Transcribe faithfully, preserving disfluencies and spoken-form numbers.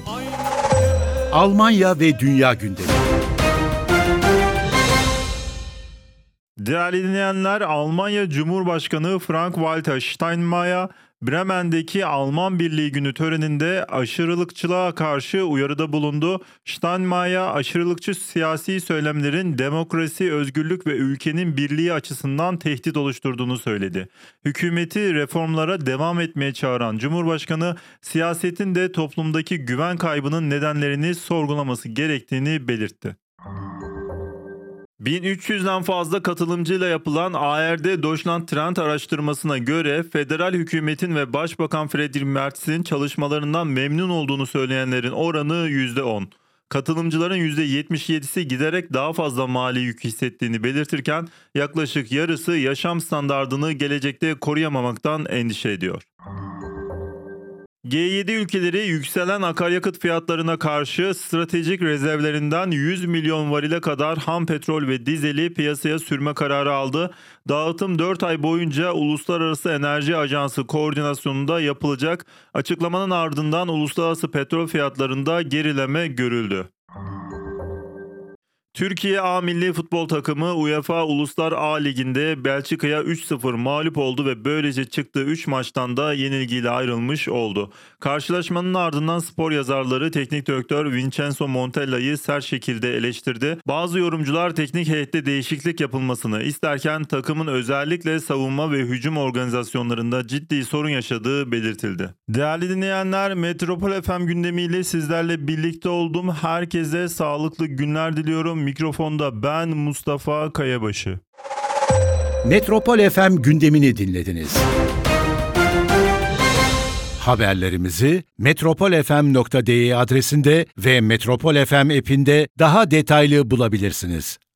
Almanya ve dünya gündemi. Değerli dinleyenler, Almanya Cumhurbaşkanı Frank-Walter Steinmeier, Bremen'deki Alman Birliği Günü töreninde aşırılıkçılığa karşı uyarıda bulundu. Steinmeier, aşırılıkçı siyasi söylemlerin demokrasi, özgürlük ve ülkenin birliği açısından tehdit oluşturduğunu söyledi. Hükümeti reformlara devam etmeye çağıran Cumhurbaşkanı, siyasetin de toplumdaki güven kaybının nedenlerini sorgulaması gerektiğini belirtti. bin üç yüzden fazla katılımcıyla yapılan A R D Deutschland Trend araştırmasına göre federal hükümetin ve Başbakan Friedrich Merz'in çalışmalarından memnun olduğunu söyleyenlerin oranı yüzde on. Katılımcıların yüzde yetmiş yedisi giderek daha fazla mali yük hissettiğini belirtirken yaklaşık yarısı yaşam standardını gelecekte koruyamamaktan endişe ediyor. G yedi ülkeleri yükselen akaryakıt fiyatlarına karşı stratejik rezervlerinden yüz milyon varile kadar ham petrol ve dizeli piyasaya sürme kararı aldı. Dağıtım dört ay boyunca Uluslararası Enerji Ajansı koordinasyonunda yapılacak. Açıklamanın ardından uluslararası petrol fiyatlarında gerileme görüldü. Türkiye A Milli Futbol Takımı UEFA Uluslar A Ligi'nde Belçika'ya üç sıfır mağlup oldu ve böylece çıktığı üç maçtan da yenilgiyle ayrılmış oldu. Karşılaşmanın ardından spor yazarları teknik direktör Vincenzo Montella'yı sert şekilde eleştirdi. Bazı yorumcular teknik heyette değişiklik yapılmasını isterken takımın özellikle savunma ve hücum organizasyonlarında ciddi sorun yaşadığı belirtildi. Değerli dinleyenler, Metropol F M gündemiyle sizlerle birlikte oldum. Herkese sağlıklı günler diliyorum. Mikrofonda ben Mustafa Kayabaşı. Metropol F M gündemini dinlediniz. Haberlerimizi metropol f m nokta d e adresinde ve Metropol F M app'inde daha detaylı bulabilirsiniz.